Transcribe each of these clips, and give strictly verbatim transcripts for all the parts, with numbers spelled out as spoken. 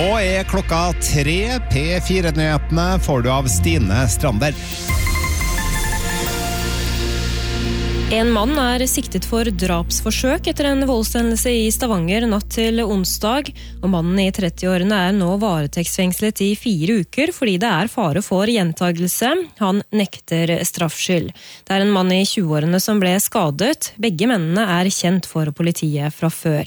Og er klokka tre, P fire-nyhetene får du av Stine Strander. En mann er siktet for drapsforsøk etter en voldshendelse i Stavanger natt til onsdag, og mannen i trettiårene er nå varetektsfengslet i fire uker fordi det er fare for gjentagelse. Han nekter straffskyld. Det er en mann i tjueårene som ble skadet. Begge mennene er kjent for politiet fra før.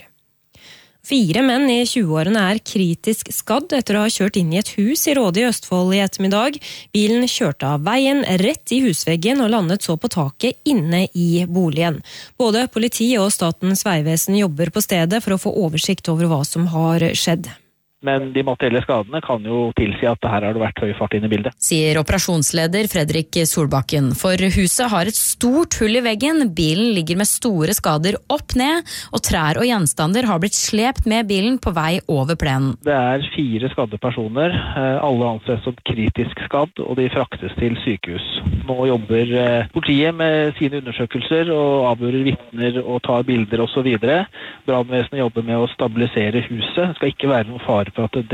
Fire menn i tjueårene er kritisk skadd etter å ha kjørt inn i et hus i Råde i Østfold i ettermiddag. Bilen kjørte av veien rett i husveggen og landet så på taket inne i boligen. Både politi og Statens vegvesen jobber på stedet for å få oversikt over hva som har skjedd. Men de materielle skadene kan jo tilsi at her har det vært høy fart inn i bildet. Sier operasjonsleder Fredrik Solbakken. For huset har et stort hull i veggen, bilen ligger med store skader opp ned, og trær og gjenstander har blitt slept med bilen på vei over plenen. Det er fire skadde personer, alle anses som kritisk skadd, og de fraktes til sykehus. Nå jobber politiet med sine undersøkelser og avhører vitner og tar bilder og så videre. Brannvesenet jobber med å stabilisere huset. Det skal ikke være noen fare for at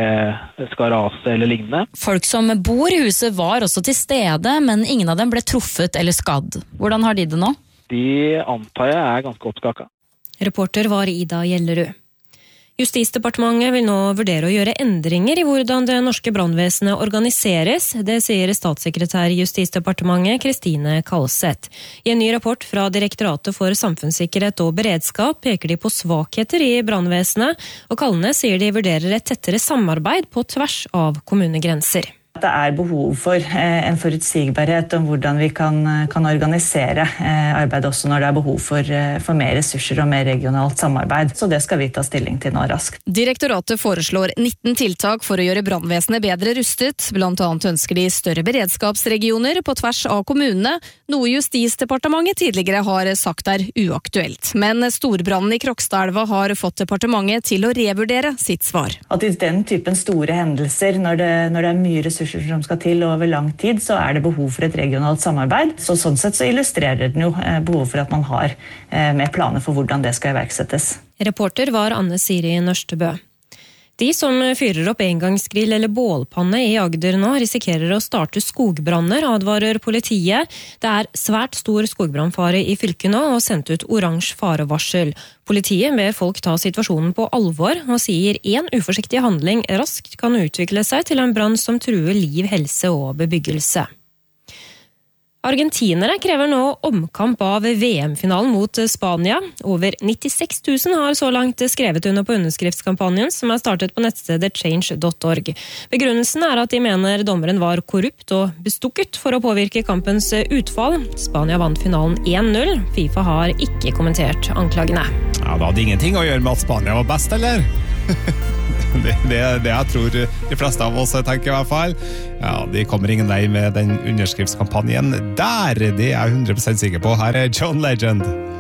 det skal rase eller lignende. Folk som bor i huset var også til stede, men ingen av dem ble truffet eller skadd. Hvordan har de det nå? De antar jeg er ganske oppskakka. Reporter var Ida Gjellerud. Justisdepartementet vil nå vurdere å gjøre endringer i hvordan det norske brannvesenet organiseres. Det sier statssekretær i Justisdepartementet Kristine Kalseth. I en ny rapport fra Direktoratet for samfunnssikkerhet og beredskap peker de på svakheter i brannvesenet, og Kalnes sier de vurderer et tettere samarbeid på tvers av kommunegrenser. Det er behov for en forutsigbarhet om hvordan vi kan, kan organisere arbeidet også når det er behov for, for mer ressurser og mer regionalt samarbeid. Så det skal vi ta stilling til nå raskt. Direktoratet foreslår nitten tiltak for å gjøre brannvesenet bedre rustet. Blant annet ønsker de større beredskapsregioner på tvers av kommunene, noe Justisdepartementet tidligere har sagt er uaktuelt. Men storbrannen i Krokstadelva har fått departementet til å revurdere sitt svar. At i den typen store hendelser, når det, når det er mye ressurser som skal til over lang tid, så er det behov for et regionalt samarbeid. Så sånn sett så illustrerer den jo behov for at man har med planer for hvordan det skal iverksettes. Reporter var Anne Siri Nørstebø. De som fyrer opp engangsgrill eller bålpanne i Agder nå risikerer å starte skogbranner, advarer politiet. Det er svært stor skogbrannfare i fylket nå og sendt ut oransje farevarsel. Politiet ber folk ta situasjonen på alvor og sier en uforsiktig handling raskt kan utvikle seg til en brann som truer liv, helse og bebyggelse. Argentinere krever nå omkamp av V M-finalen mot Spania. Over nittiseks tusen har så langt skrevet under på underskriftskampanjen som er startet på nettstedet change dot org. Begrunnelsen er at de mener dommeren var korrupt og bestukket for å påvirke kampens utfall. Spania vant finalen én null. FIFA har ikke kommentert anklagene. Ja, det hadde ingenting å gjøre med at Spania var best, eller? Det er det, det jeg tror de fleste av oss tenker i hvert fall. Ja, de kommer ingen vei med den underskriftskampanjen der, det er jeg hundre prosent sikker på. Her er John Legend.